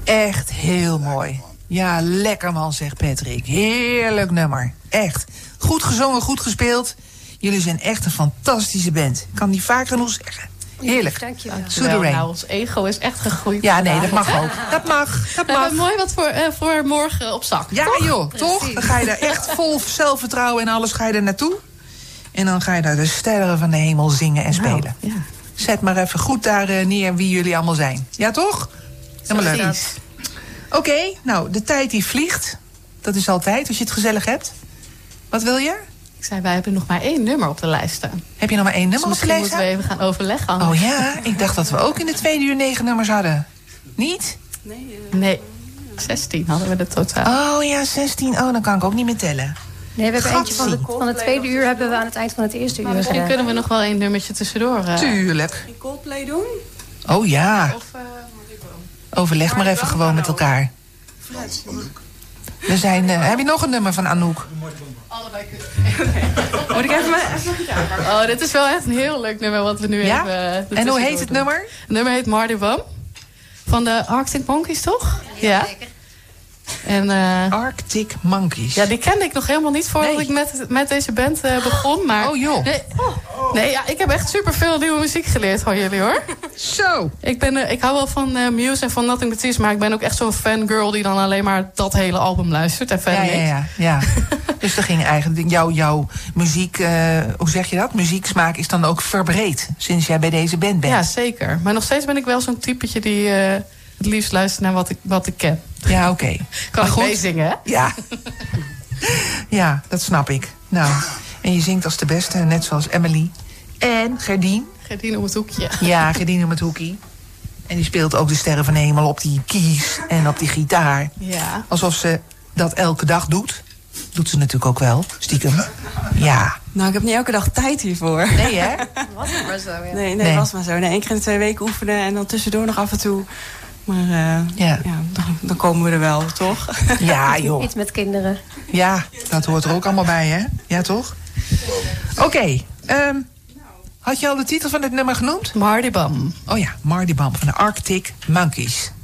echt heel mooi. Ja, lekker man, zegt Patrick. Heerlijk nummer. Echt. Goed gezongen, goed gespeeld. Jullie zijn echt een fantastische band. Ik kan niet vaak genoeg zeggen. Heerlijk. Dankjewel. Nou, ons ego is echt gegroeid. Ja, nee, dat mag ook. Dat mag. We hebben mooi wat voor morgen op zak. Ja, toch? joh, toch? Dan ga je daar echt vol zelfvertrouwen en alles ga je er naartoe. En dan ga je daar de sterren van de hemel zingen en spelen. Ja. Zet maar even goed daar neer wie jullie allemaal zijn. Ja, toch? Helemaal leuk. Oké, nou, de tijd die vliegt. Dat is altijd, als je het gezellig hebt. Wat wil je? Ik zei, wij hebben nog maar 1 nummer op de lijst staan. Heb je nog maar 1 nummer dus op de lijst? Misschien moeten we even gaan overleggen. Oh ja, ik dacht dat we ook in de 2 uur 9 nummers hadden. Niet? Nee, 16 hadden we er totaal. Oh ja, 16. Oh, dan kan ik ook niet meer tellen. Nee, we hebben eentje van het tweede uur hebben we aan het eind van het eerste uur. Misschien kunnen we nog wel 1 nummertje tussendoor. Tuurlijk. Een Coldplay doen? Oh ja. Overleg maar even gewoon met elkaar. We zijn, heb je nog een nummer van Anouk? Allebei kunnen. Moet ik even gitaar pakken? Oh, dit is wel echt een heel leuk nummer wat we nu even... En hoe heet het doen. nummer? Het nummer heet Mardi Bum. Van de Arctic Monkeys, toch? Ja. En, Arctic Monkeys. Ja, die kende ik nog helemaal niet voordat ik met deze band begon. Maar, oh joh. Nee, ja, ik heb echt superveel nieuwe muziek geleerd van jullie, hoor. Zo. Ik hou wel van Muse en van Nothing But Thieves, maar ik ben ook echt zo'n fangirl die dan alleen maar dat hele album luistert. En verder ja. Dus er ging eigenlijk jouw muziek, hoe zeg je dat? Muzieksmaak is dan ook verbreed sinds jij bij deze band bent. Ja, zeker. Maar nog steeds ben ik wel zo'n typetje die het liefst luistert naar wat ik ken. Ja, oké. Kan ik meezingen, hè? Ja. Ja, dat snap ik. Nou, en je zingt als de beste, net zoals Emily. En Gerdien. Gerdien om het hoekje. Ja, Gerdien om het hoekie. En die speelt ook de sterren van de hemel op die keys en op die gitaar. Ja. Alsof ze dat elke dag doet. Doet ze natuurlijk ook wel, stiekem. Ja. Nou, ik heb niet elke dag tijd hiervoor. Nee, hè? Was het maar zo, ja. Nee, was maar zo. Nee, 1 keer in de 2 weken oefenen en dan tussendoor nog af en toe. Maar dan komen we er wel, toch? Ja, joh. Iets met kinderen. Ja, dat hoort er ook allemaal bij, hè? Ja, toch? Oké. Had je al de titel van het nummer genoemd? Mardi Bum. Oh ja, Mardi Bum van de Arctic Monkeys.